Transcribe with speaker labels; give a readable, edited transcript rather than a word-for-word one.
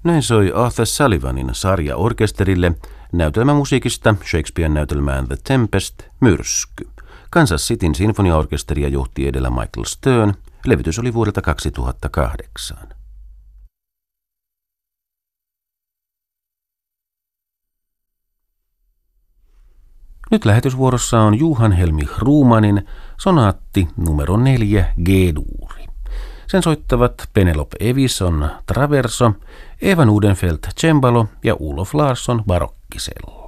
Speaker 1: Näin soi Arthur Sullivanin sarjaorkesterille näytelmämusiikista Shakespearen näytelmään The Tempest, Myrsky. Kansas Cityn sinfoniaorkesteria johti edellä Michael Stern. Levitys oli vuodelta 2008. Nyt lähetysvuorossa on Johan Helmi Ruumanin sonaatti numero 4 G-duuri. Sen soittavat Penelope Evison traverso, Eva Nudenfeld cembalo ja Olof Larsson barokkisello.